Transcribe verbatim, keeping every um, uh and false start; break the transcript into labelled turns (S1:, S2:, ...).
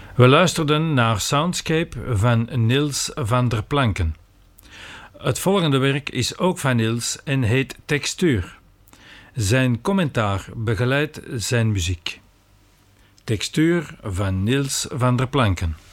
S1: We luisterden naar Soundscape van Niels van der Planken. Het volgende werk is ook van Niels en heet Textuur. Zijn commentaar begeleidt zijn muziek. Textuur van Niels van der Planken.